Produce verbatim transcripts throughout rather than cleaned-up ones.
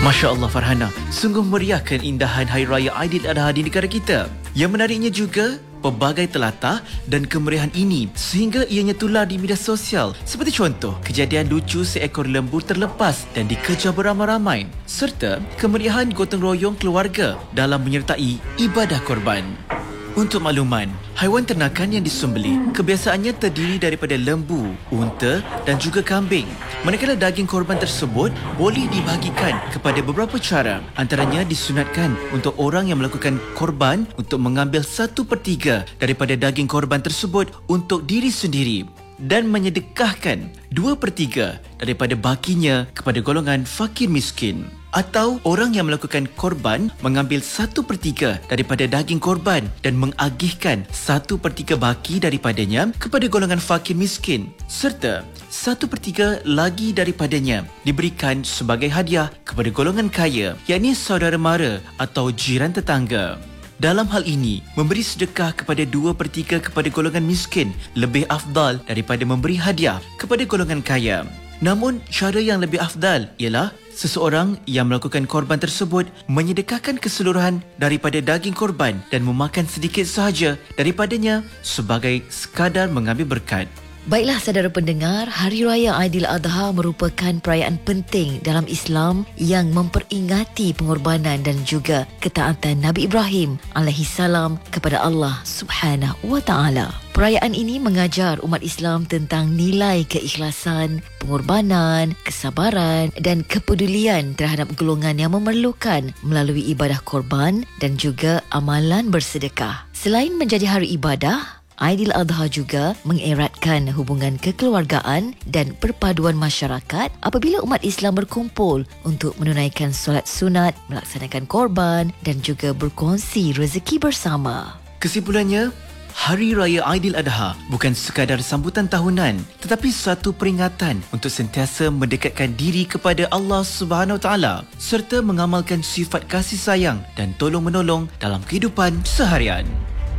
Masya Allah Farhana, sungguh meriah keindahan Hari Raya Aidiladha di negara kita. Yang menariknya juga, pelbagai telatah dan kemeriahan ini sehingga ianya tular di media sosial. Seperti contoh, kejadian lucu seekor lembu terlepas dan dikejar beramai-ramai, serta kemeriahan gotong royong keluarga dalam menyertai ibadah korban. Untuk makluman, haiwan ternakan yang disembelih kebiasaannya terdiri daripada lembu, unta dan juga kambing. Manakala daging korban tersebut boleh dibahagikan kepada beberapa cara. Antaranya disunatkan untuk orang yang melakukan korban untuk mengambil satu per tiga daripada daging korban tersebut untuk diri sendiri dan menyedekahkan dua per tiga daripada bakinya kepada golongan fakir miskin. Atau orang yang melakukan korban mengambil satu per tiga daripada daging korban dan mengagihkan satu per tiga baki daripadanya kepada golongan fakir miskin, serta satu per tiga lagi daripadanya diberikan sebagai hadiah kepada golongan kaya, yakni saudara mara atau jiran tetangga. Dalam hal ini, memberi sedekah kepada dua per tiga kepada golongan miskin lebih afdal daripada memberi hadiah kepada golongan kaya. Namun, cara yang lebih afdal ialah seseorang yang melakukan korban tersebut menyedekahkan keseluruhan daripada daging korban dan memakan sedikit sahaja daripadanya sebagai sekadar mengambil berkat. Baiklah saudara pendengar, Hari Raya Aidiladha merupakan perayaan penting dalam Islam yang memperingati pengorbanan dan juga ketaatan Nabi Ibrahim alaihi salam kepada Allah Subhanahu wa taala. Perayaan ini mengajar umat Islam tentang nilai keikhlasan, pengorbanan, kesabaran dan kepedulian terhadap golongan yang memerlukan melalui ibadah korban dan juga amalan bersedekah. Selain menjadi hari ibadah, Aidiladha juga mengeratkan hubungan kekeluargaan dan perpaduan masyarakat apabila umat Islam berkumpul untuk menunaikan solat sunat, melaksanakan korban dan juga berkongsi rezeki bersama. Kesimpulannya, Hari Raya Aidiladha bukan sekadar sambutan tahunan tetapi satu peringatan untuk sentiasa mendekatkan diri kepada Allah Subhanahu Wa Taala serta mengamalkan sifat kasih sayang dan tolong-menolong dalam kehidupan seharian.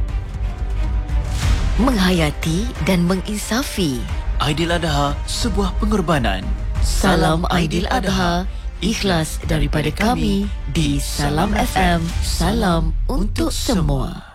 Menghayati dan menginsafi. Aidiladha, sebuah pengorbanan. Salam Aidiladha, ikhlas daripada kami di Salam F M. Salam untuk semua.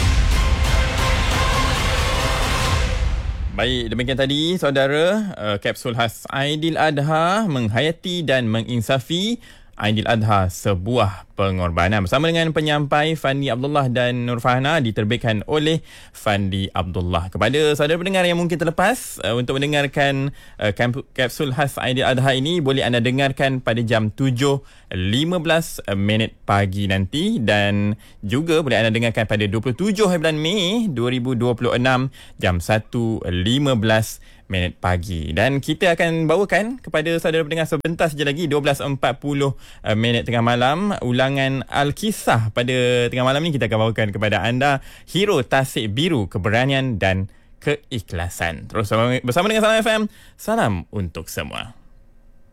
Baik, demikian tadi saudara, uh, kapsul khas Aidiladha, menghayati dan menginsafi Aidiladha, sebuah pengorbanan, bersama dengan penyampai Fandi Abdullah dan Nur Farhana, diterbitkan oleh Fandi Abdullah. Kepada saudara pendengar yang mungkin terlepas uh, untuk mendengarkan uh, kapsul khas Aidiladha ini, boleh anda dengarkan pada jam tujuh lima belas minit pagi nanti, dan juga boleh anda dengarkan pada dua puluh tujuh bulan Mei dua ribu dua puluh enam jam satu lima belas minit pagi. Dan kita akan bawakan kepada saudara pendengar sebentar saja lagi, dua belas empat puluh minit tengah malam, ulangan Al-Kisah pada tengah malam ni. Kita akan bawakan kepada anda Hero Tasik Biru, Keberanian dan Keikhlasan. Terus bersama dengan Salam F M. Salam untuk semua.